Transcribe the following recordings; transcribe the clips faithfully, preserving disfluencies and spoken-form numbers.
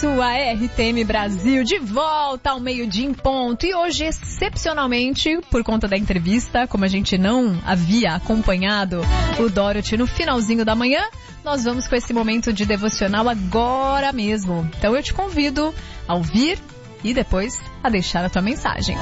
sua R T M Brasil, de volta ao meio-dia em ponto. E hoje, excepcionalmente, por conta da entrevista, como a gente não havia acompanhado o Dorothy no finalzinho da manhã, nós vamos com esse momento de devocional agora mesmo. Então eu te convido a ouvir e depois a deixar a tua mensagem.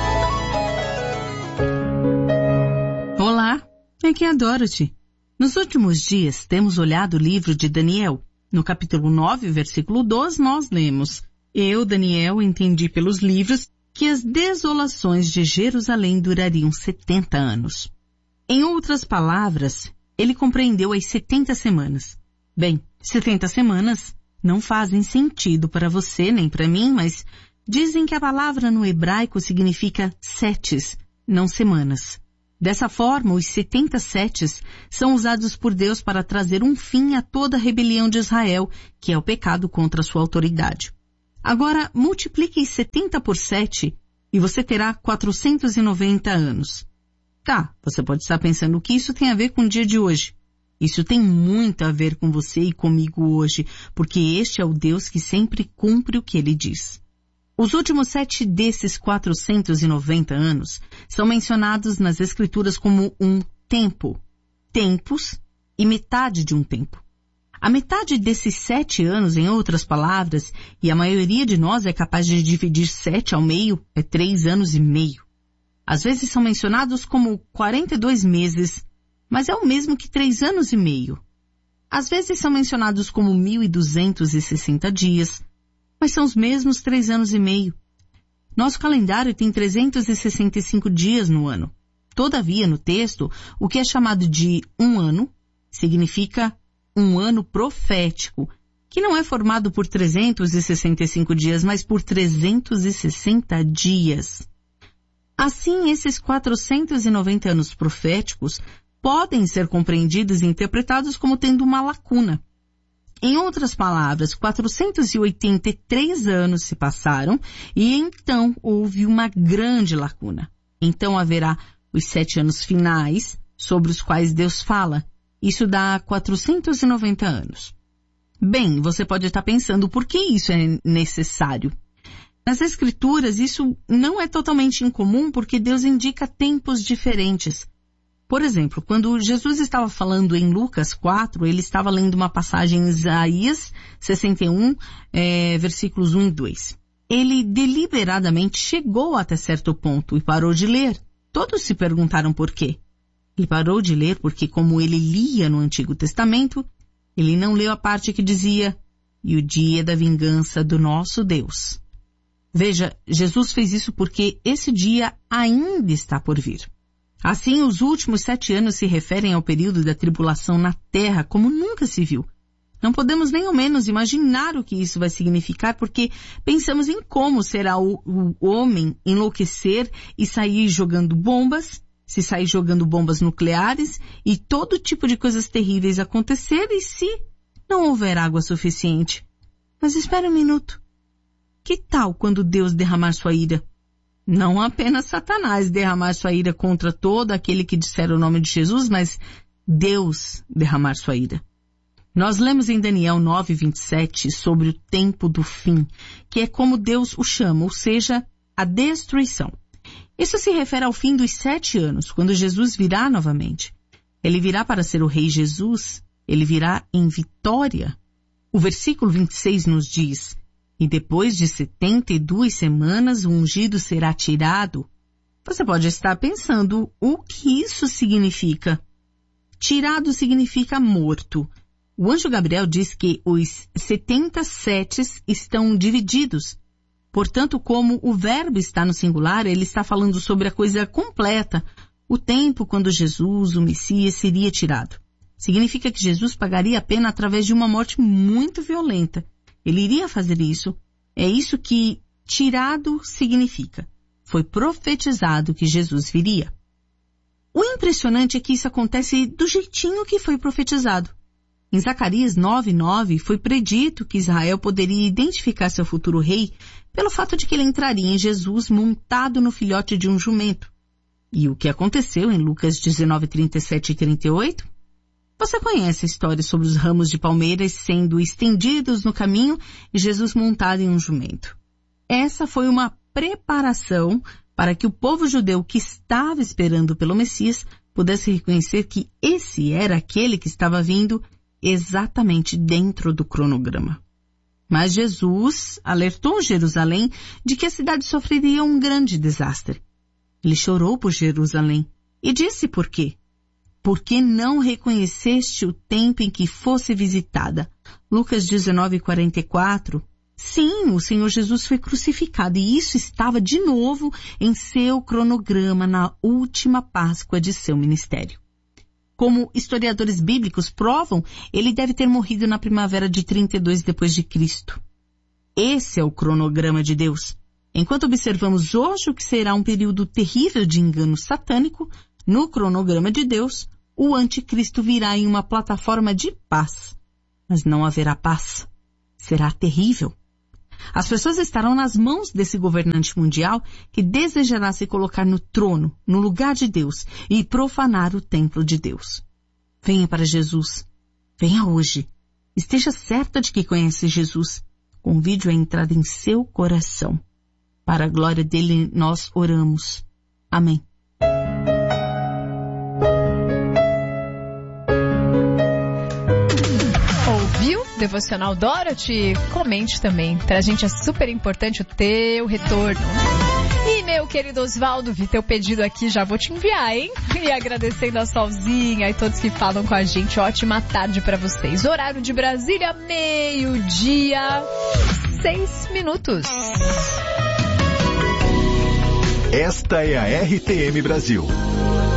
Olá, aqui é a Dorothy. Nos últimos dias temos olhado o livro de Daniel. No capítulo nove, versículo doze, nós lemos: Eu, Daniel, entendi pelos livros que as desolações de Jerusalém durariam setenta anos. Em outras palavras, ele compreendeu as setenta semanas. Bem, setenta semanas não fazem sentido para você nem para mim, mas dizem que a palavra no hebraico significa setes, não semanas. Dessa forma, os setenta setes são usados por Deus para trazer um fim a toda a rebelião de Israel, que é o pecado contra a sua autoridade. Agora, multiplique setenta por sete e você terá quatrocentos e noventa anos. Tá, você pode estar pensando o que isso tem a ver com o dia de hoje. Isso tem muito a ver com você e comigo hoje, porque este é o Deus que sempre cumpre o que ele diz. Os últimos sete desses quatrocentos e noventa anos são mencionados nas Escrituras como um tempo, tempos e metade de um tempo. A metade desses sete anos, em outras palavras, e a maioria de nós é capaz de dividir sete ao meio, é três anos e meio. Às vezes são mencionados como quarenta e dois meses, mas é o mesmo que três anos e meio. Às vezes são mencionados como mil duzentos e sessenta dias, mas são os mesmos três anos e meio. Nosso calendário tem trezentos e sessenta e cinco dias no ano. Todavia, no texto, o que é chamado de um ano significa um ano profético, que não é formado por trezentos e sessenta e cinco dias, mas por trezentos e sessenta dias. Assim, esses quatrocentos e noventa anos proféticos podem ser compreendidos e interpretados como tendo uma lacuna. Em outras palavras, quatrocentos e oitenta e três anos se passaram e então houve uma grande lacuna. Então haverá os sete anos finais sobre os quais Deus fala. Isso dá quatrocentos e noventa anos. Bem, você pode estar pensando por que isso é necessário. Nas Escrituras, isso não é totalmente incomum porque Deus indica tempos diferentes. Por exemplo, quando Jesus estava falando em Lucas quatro, ele estava lendo uma passagem em Isaías sessenta e um, é, versículos um e dois. Ele deliberadamente chegou até certo ponto e parou de ler. Todos se perguntaram por quê. Ele parou de ler porque, como ele lia no Antigo Testamento, ele não leu a parte que dizia: "E o dia da vingança do nosso Deus". Veja, Jesus fez isso porque esse dia ainda está por vir. Assim, os últimos sete anos se referem ao período da tribulação na terra como nunca se viu. Não podemos nem ao menos imaginar o que isso vai significar porque pensamos em como será o, o homem enlouquecer e sair jogando bombas, se sair jogando bombas nucleares e todo tipo de coisas terríveis acontecer e se não houver água suficiente. Mas espere um minuto. Que tal quando Deus derramar sua ira? Não apenas Satanás derramar sua ira contra todo aquele que disser o nome de Jesus, mas Deus derramar sua ira. Nós lemos em Daniel nove, vinte e sete sobre o tempo do fim, que é como Deus o chama, ou seja, a destruição. Isso se refere ao fim dos sete anos, quando Jesus virá novamente. Ele virá para ser o Rei Jesus, ele virá em vitória. O versículo vinte e seis nos diz: "E depois de setenta e duas semanas o ungido será tirado." Você pode estar pensando o que isso significa. Tirado significa morto. O anjo Gabriel diz que os setenta setes estão divididos. Portanto, como o verbo está no singular, ele está falando sobre a coisa completa, o tempo quando Jesus, o Messias, seria tirado. Significa que Jesus pagaria a pena através de uma morte muito violenta. Ele iria fazer isso. É isso que tirado significa. Foi profetizado que Jesus viria. O impressionante é que isso acontece do jeitinho que foi profetizado. Em Zacarias nove, nove, foi predito que Israel poderia identificar seu futuro rei pelo fato de que ele entraria em Jesus montado no filhote de um jumento. E o que aconteceu em Lucas dezenove, trinta e sete e trinta e oito? Você conhece a história sobre os ramos de palmeiras sendo estendidos no caminho e Jesus montado em um jumento. Essa foi uma preparação para que o povo judeu que estava esperando pelo Messias pudesse reconhecer que esse era aquele que estava vindo exatamente dentro do cronograma. Mas Jesus alertou Jerusalém de que a cidade sofreria um grande desastre. Ele chorou por Jerusalém e disse por quê. Porque não reconheceste o tempo em que fosse visitada. Lucas dezenove, quarenta e quatro. Sim, o Senhor Jesus foi crucificado e isso estava de novo em seu cronograma na última Páscoa de seu ministério. Como historiadores bíblicos provam, ele deve ter morrido na primavera de trinta e dois depois de Cristo. Esse é o cronograma de Deus. Enquanto observamos hoje o que será um período terrível de engano satânico, no cronograma de Deus, o anticristo virá em uma plataforma de paz. Mas não haverá paz. Será terrível. As pessoas estarão nas mãos desse governante mundial que desejará se colocar no trono, no lugar de Deus, e profanar o templo de Deus. Venha para Jesus. Venha hoje. Esteja certa de que conhece Jesus. Convide-o a entrar em seu coração. Para a glória dele nós oramos. Amém. Devocional Dorothy, comente também. Pra gente é super importante o teu retorno. E meu querido Osvaldo, vi teu pedido aqui, já vou te enviar, hein? E agradecendo a Solzinha e todos que falam com a gente, ótima tarde pra vocês. Horário de Brasília, meio-dia, seis minutos. Esta é a R T M Brasil.